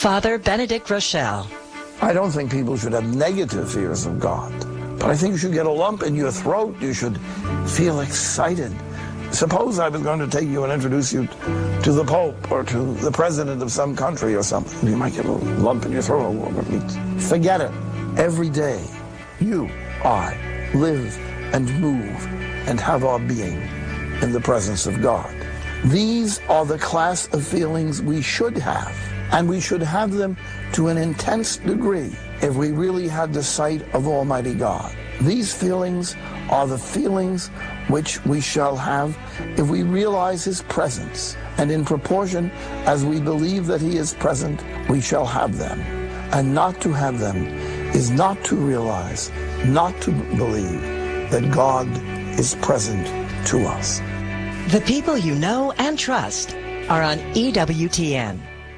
Father Benedict Rochelle. I don't think people should have negative fears of God, but I think you should get a lump in your throat. You should feel excited. Suppose I was going to take you and introduce you to the Pope or to the president of some country or something. You might get a little lump in your throat. Forget it. Every day, you, I, live and move and have our being in the presence of God. These are the class of feelings we should have, and we should have them to an intense degree if we really had the sight of Almighty God. These feelings are the feelings which we shall have if we realize His presence, and in proportion as we believe that He is present, we shall have them. And not to have them is not to realize, not to believe that God is present to us. The people you know and trust are on EWTN.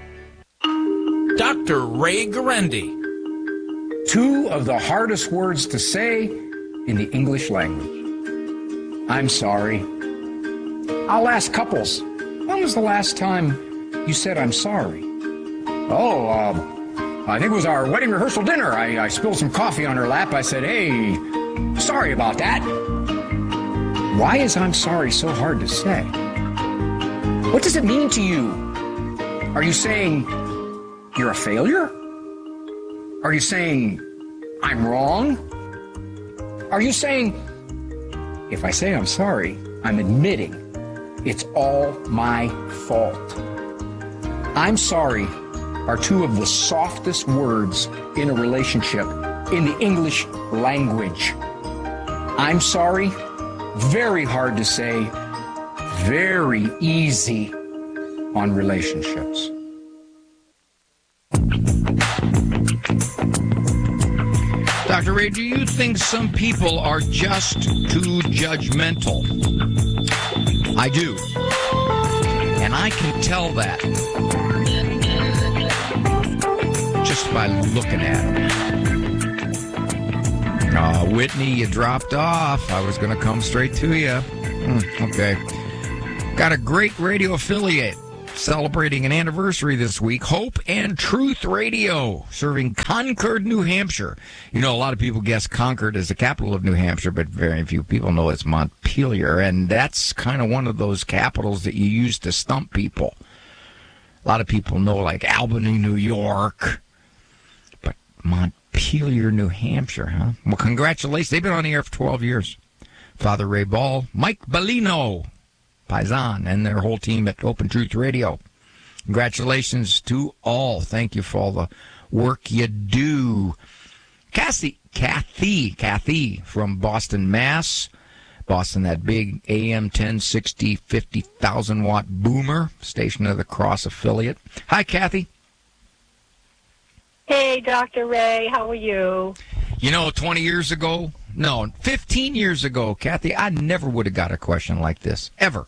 Dr. Ray Guarendi. Two of the hardest words to say in the English language. I'm sorry. I'll ask couples, when was the last time you said I'm sorry? I think it was our wedding rehearsal dinner. I spilled some coffee on her lap. I said, hey, sorry about that. Why is I'm sorry so hard to say? What does it mean to you? Are you saying you're a failure? Are you saying I'm wrong? Are you saying, if I say I'm sorry, I'm admitting it's all my fault? I'm sorry are two of the softest words in a relationship in the English language. I'm sorry, very hard to say, very easy on relationships. Dr. Ray, do you think some people are just too judgmental? I do. And I can tell that just by looking at them. Whitney, you dropped off. I was going to come straight to you. Okay. Got a great radio affiliate celebrating an anniversary this week. Hope and Truth Radio, serving Concord, New Hampshire. You know, a lot of people guess Concord is the capital of New Hampshire, but very few people know it's Montpelier, and that's kind of one of those capitals that you use to stump people. A lot of people know, like, Albany, New York, but Montpelier, New Hampshire, huh? Well, congratulations. They've been on the air for 12 years. Father Ray Ball, Mike Bellino, Paisan, and their whole team at Open Truth Radio. Congratulations to all. Thank you for all the work you do. Kathy from Boston, Mass. Boston, that big AM 1060 50,000 watt boomer, Station of the Cross affiliate. Hi, Kathy. Hey, Dr. Ray. How are you? You know, 15 years ago, Kathy, I never would have got a question like this. Ever.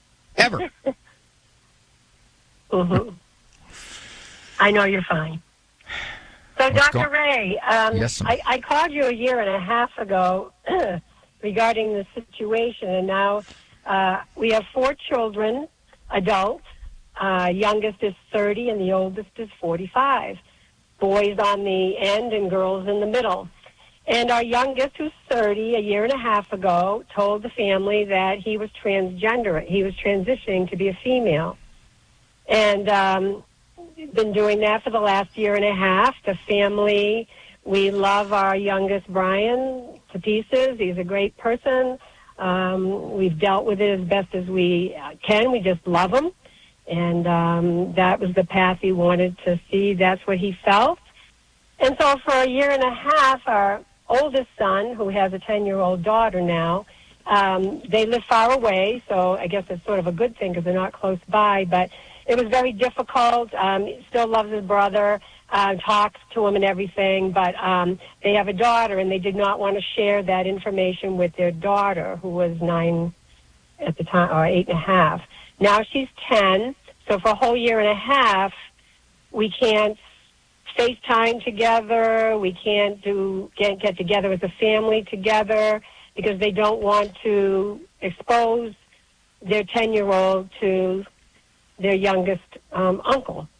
Mm-hmm. I know you're fine. So, Dr. Ray, yes, I called you a year and a half ago regarding the situation, and now we have 4 children, adults. Youngest is 30 and the oldest is 45. Boys on the end and girls in the middle. And our youngest, who's 30, a year and a half ago, told the family that he was transgender. He was transitioning to be a female. And been doing that for the last year and a half. The family, we love our youngest, Brian, to pieces. He's a great person. We've dealt with it as best as we can. We just love him. And that was the path he wanted to see. That's what he felt. And so for a year and a half, our oldest son, who has a 10-year-old daughter now, they live far away, so I guess it's sort of a good thing because they're not close by, but it was very difficult. He still loves his brother, talks to him and everything, but they have a daughter, and they did not want to share that information with their daughter, who was 9 at the time, or 8.5. Now she's 10, so for a whole year and a half, we can't FaceTime together. We can't get together as a family together because they don't want to expose their 10-year-old to their youngest uncle.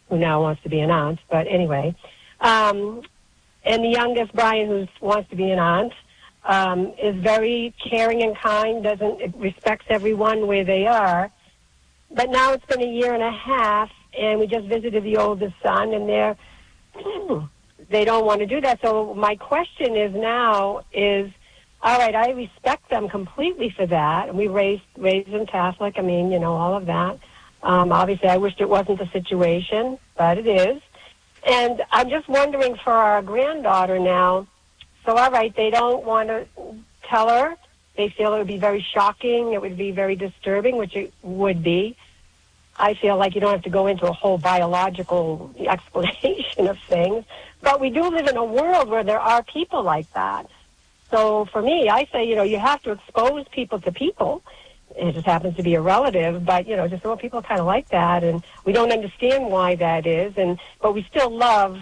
who now wants to be an aunt. But anyway, and the youngest, Brian, who wants to be an aunt, is very caring and kind, respects everyone where they are. But now it's been a year and a half, and we just visited the oldest son, and they don't want to do that. So my question is now is, all right, I respect them completely for that. And we raised them Catholic. I mean, all of that. Obviously, I wished it wasn't the situation, but it is. And I'm just wondering for our granddaughter now, so all right, they don't want to tell her. They feel it would be very shocking. It would be very disturbing, which it would be. I feel like you don't have to go into a whole biological explanation of things. But we do live in a world where there are people like that. So for me, I say, you have to expose people to people. It just happens to be a relative, but, just some people kind of like that, and we don't understand why that is, but we still love,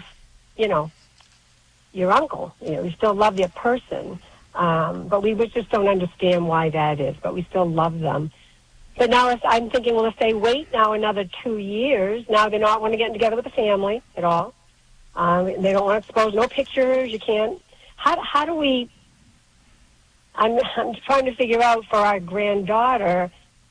your uncle. We still love the person, but we just don't understand why that is, but we still love them. But now I'm thinking, well, if they wait now another 2 years, now they're not want to get together with the family at all. They don't want to expose no pictures. You can't. How do we? I'm trying to figure out for our granddaughter.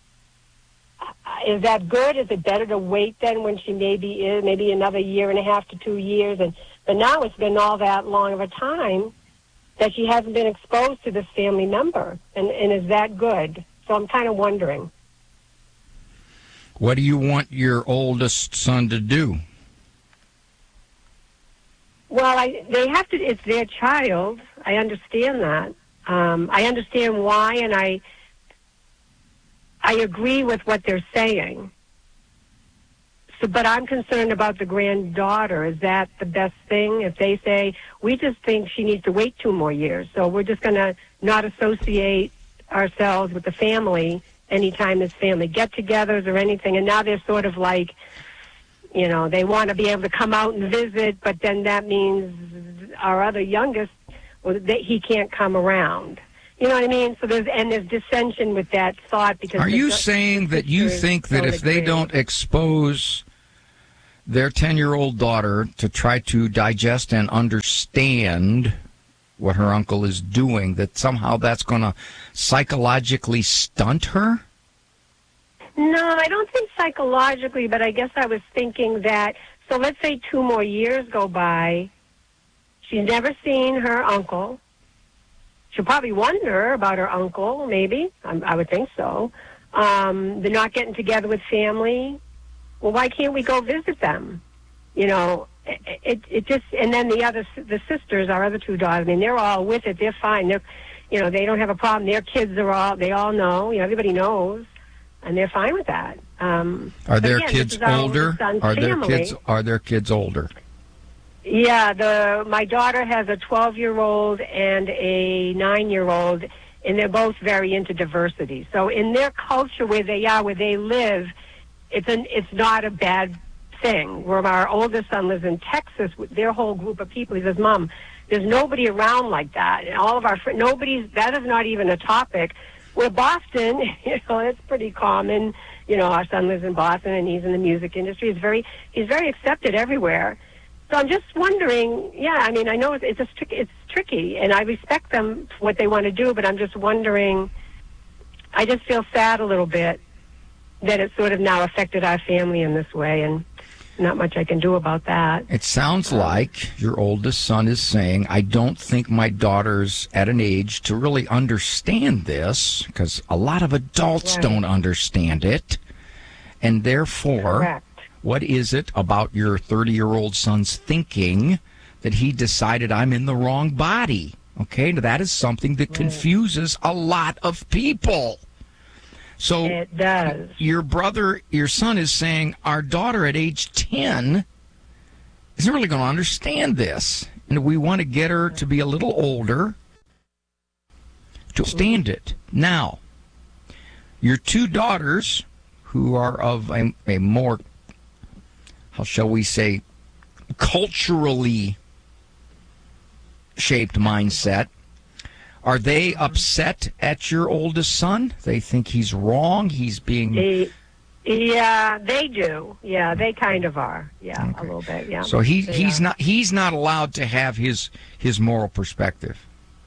Is that good? Is it better to wait then when she maybe another year and a half to 2 years? But now it's been all that long of a time that she hasn't been exposed to this family member, and is that good? So I'm kind of wondering. What do you want your oldest son to do? Well, they have to. It's their child. I understand that. I understand why, and I agree with what they're saying. So, but I'm concerned about the granddaughter. Is that the best thing? If they say, we just think she needs to wait 2 more years, so we're just going to not associate ourselves with the family anytime there's family get-togethers or anything, and now they're sort of like, they want to be able to come out and visit, but then that means our other youngest, he can't come around. You know what I mean? So there's dissension with that thought. Because are you saying that you think that if they don't expose their 10-year-old daughter to try to digest and understand what her uncle is doing, that somehow that's going to psychologically stunt her? No, I don't think psychologically, but I guess I was thinking that, so let's say 2 more years go by, she's never seen her uncle. She'll probably wonder about her uncle, maybe. I would think so. They're not getting together with family. Well, why can't we go visit them? It just, and then the sisters, our other 2 daughters, I mean, they're all with it. They're fine. They don't have a problem. Their kids they all know. Everybody knows, and they're fine with that. Are their kids older? Are their kids older? Yeah, my daughter has a 12-year-old and a 9-year-old, and they're both very into diversity. So in their culture where they live, it's not a bad thing. Where our oldest son lives in Texas, their whole group of people, he says, Mom, there's nobody around like that. And all of our friends, that is not even a topic. Where Boston, it's pretty common. Our son lives in Boston, and he's in the music industry. He's very accepted everywhere. So I'm just wondering, I mean, I know it's tricky, and I respect them for what they want to do, but I'm just wondering, I just feel sad a little bit that it sort of now affected our family in this way, and not much I can do about that. It sounds like your oldest son is saying, I don't think my daughter's at an age to really understand this, because a lot of adults don't understand it, and therefore... Correct. What is it about your 30-year-old son's thinking that he decided I'm in the wrong body? Okay, now that is something that confuses a lot of people. So it does. Your son is saying our daughter at age 10 isn't really going to understand this. And we want to get her to be a little older to understand it. Now, your 2 daughters, who are of a more... how shall we say, culturally shaped mindset. Are they upset at your oldest son? They think he's wrong. He's being Yeah, they do. Yeah, they kind of are. Yeah, Okay. a little bit. Yeah. So he's not allowed to have his moral perspective.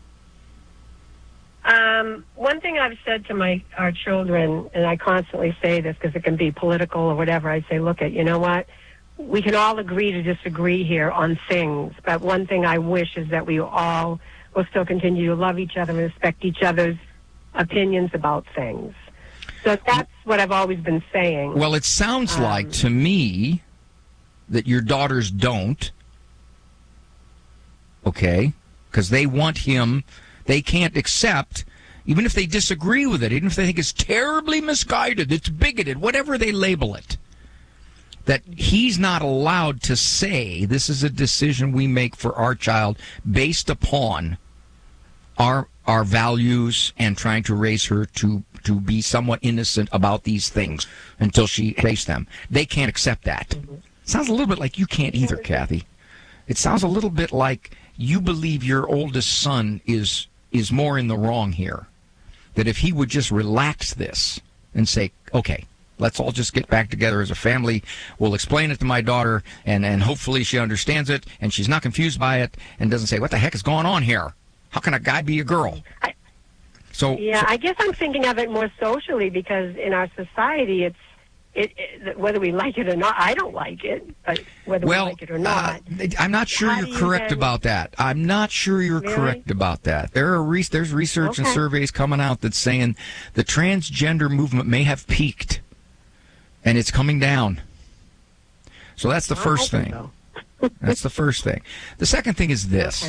One thing I've said to our children, and I constantly say this because it can be political or whatever, I say, look, you know what? We can all agree to disagree here on things, but one thing I wish is that we all will still continue to love each other and respect each other's opinions about things. So that's what I've always been saying. Well, it sounds like to me that your daughters don't, okay? Because they want him, they can't accept, even if they disagree with it, even if they think it's terribly misguided, it's bigoted, whatever they label it, that he's not allowed to say this is a decision we make for our child based upon our values and trying to raise her to be somewhat innocent about these things until she faced them. They can't accept that. Mm-hmm. Sounds a little bit like you can't either, Kathy. It sounds a little bit like you believe your oldest son is more in the wrong here. That if he would just relax this and say, okay, let's all just get back together as a family. We'll explain it to my daughter, and hopefully she understands it, and she's not confused by it, and doesn't say, what the heck is going on here? How can a guy be a girl? I guess I'm thinking of it more socially because in our society, it whether we like it or not, I don't like it, but whether we like it or not. I'm not sure you're correct about that. I'm not sure you're correct about that. There's research and surveys coming out that's saying the transgender movement may have peaked, and it's coming down. So that's the first thing. That's the first thing. The second thing is this.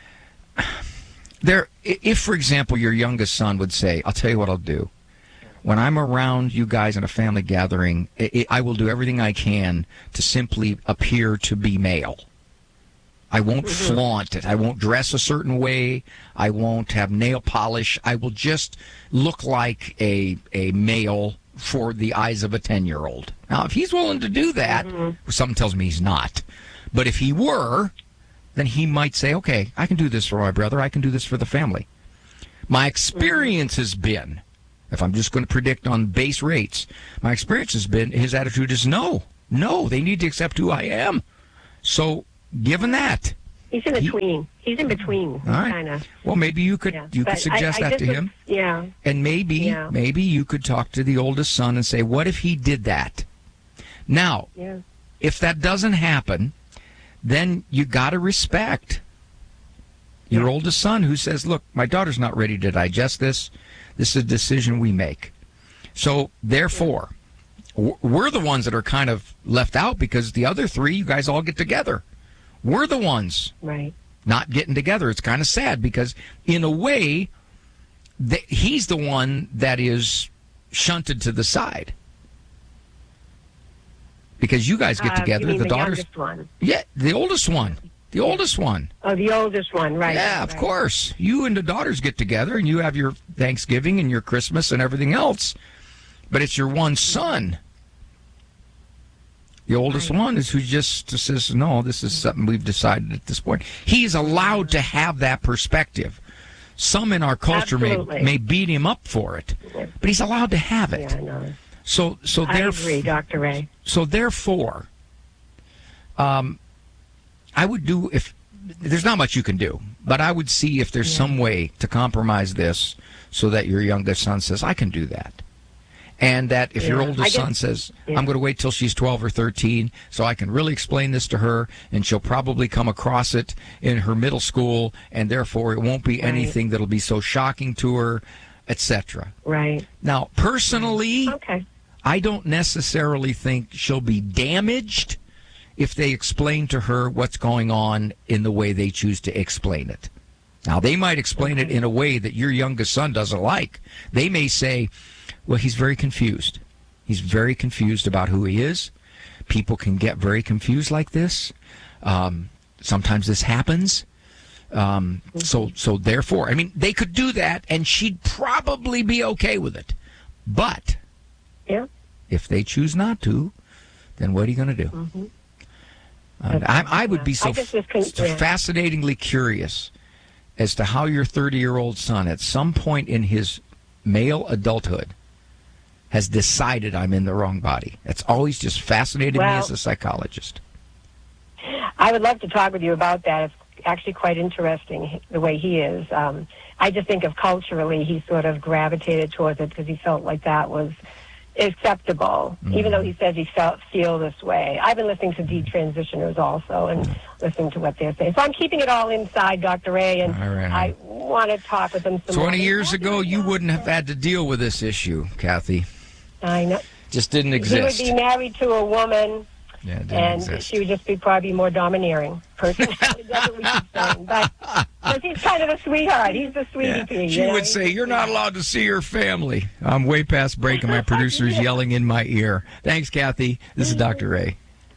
If, for example, your youngest son would say, I'll tell you what I'll do. When I'm around you guys in a family gathering, I will do everything I can to simply appear to be male. I won't flaunt it. I won't dress a certain way. I won't have nail polish. I will just look like a male for the eyes of a 10-year-old. Now, if he's willing to do that, something tells me he's not. But if he were, then he might say, okay, I can do this for my brother. I can do this for the family. My experience has been, if I'm just going to predict on base rates, my experience has been his attitude is no, they need to accept who I am. So given that. He's in between. He's in between. All right. Kinda. Well, maybe you could suggest that to him. Yeah. And maybe you could talk to the oldest son and say, what if he did that? Now, if that doesn't happen, then you got to respect your oldest son who says, look, my daughter's not ready to digest this. This is a decision we make. So, therefore, we're the ones that are kind of left out because the other three, you guys all get together. We're the ones not getting together. It's kind of sad because, in a way, he's the one that is shunted to the side. Because you guys get together. You mean the daughters. Youngest one? Yeah, the oldest one. The oldest one. Oh, the oldest one, right. Yeah, of course. You and the daughters get together and you have your Thanksgiving and your Christmas and everything else. But it's your one son. The oldest one is who just says, no, this is something we've decided at this point. He's allowed to have that perspective. Some in our culture may beat him up for it, but he's allowed to have it. Yeah, I know. So I agree, Dr. Ray. So therefore, I would do, if there's not much you can do, but I would see if there's some way to compromise this so that your youngest son says, I can do that. And that if your oldest son says, I'm going to wait till she's 12 or 13 so I can really explain this to her, and she'll probably come across it in her middle school, and therefore it won't be anything that'll be so shocking to her, etc. Right. Now, personally, I don't necessarily think she'll be damaged if they explain to her what's going on in the way they choose to explain it. Now, they might explain it in a way that your youngest son doesn't like. They may say, well, he's very confused. He's very confused about who he is. People can get very confused like this. Sometimes this happens. So therefore, I mean, they could do that, and she'd probably be okay with it. But if they choose not to, then what are you going to do? I would be so fascinatingly curious as to how your 30-year-old son, at some point in his male adulthood, has decided I'm in the wrong body. That's always just fascinated me as a psychologist. I would love to talk with you about that. It's actually quite interesting the way he is. I just think of culturally he sort of gravitated towards it because he felt like that was acceptable, even though he says he feel this way. I've been listening to detransitioners also and listening to what they're saying. So I'm keeping it all inside, Dr. Ray, and I want to talk with them some 20 years ago, you wouldn't have had to deal with this issue, Kathy. I know. Just didn't exist. He would be married to a woman, and she would just be probably more domineering person. But he's kind of a sweetheart. He's the sweetie pea. She would say, "You're not allowed to see your family." I'm way past break, and my producer's yelling in my ear. Thanks, Kathy. This is Dr. Ray.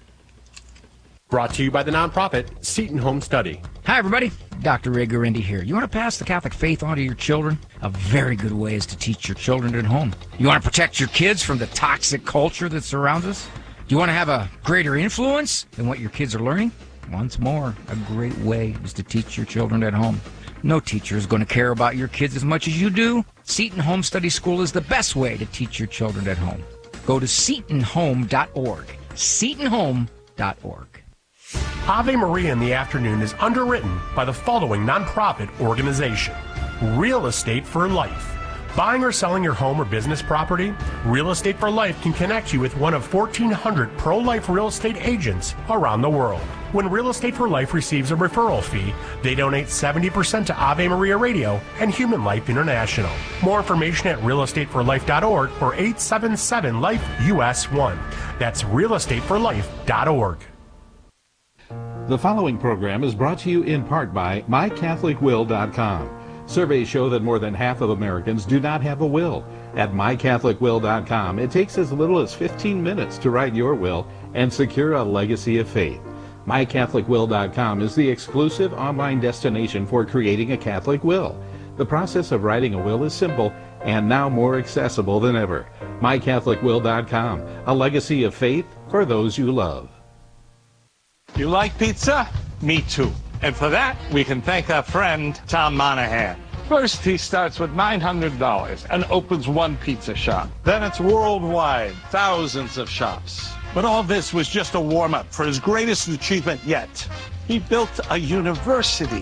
Brought to you by the nonprofit Seton Home Study. Hi, everybody. Dr. Ray Guarendi here. You want to pass the Catholic faith on to your children? A very good way is to teach your children at home. You want to protect your kids from the toxic culture that surrounds us? Do you want to have a greater influence than what your kids are learning? Once more, a great way is to teach your children at home. No teacher is going to care about your kids as much as you do. Seton Home Study School is the best way to teach your children at home. Go to setonhome.org. setonhome.org. Ave Maria in the Afternoon is underwritten by the following nonprofit organization: Real Estate for Life. Buying or selling your home or business property? Real Estate for Life can connect you with one of 1,400 pro-life real estate agents around the world. When Real Estate for Life receives a referral fee, they donate 70% to Ave Maria Radio and Human Life International. More information at realestateforlife.org or 877-LIFE-US1. That's realestateforlife.org. The following program is brought to you in part by MyCatholicWill.com. Surveys show that more than half of Americans do not have a will. At MyCatholicWill.com, it takes as little as 15 minutes to write your will and secure a legacy of faith. MyCatholicWill.com is the exclusive online destination for creating a Catholic will. The process of writing a will is simple and now more accessible than ever. MyCatholicWill.com, a legacy of faith for those you love. You like pizza? Me too. And for that, we can thank our friend, Tom Monahan. First, he starts with $900 and opens one pizza shop. Then it's worldwide, thousands of shops. But all this was just a warm-up for his greatest achievement yet. He built a university.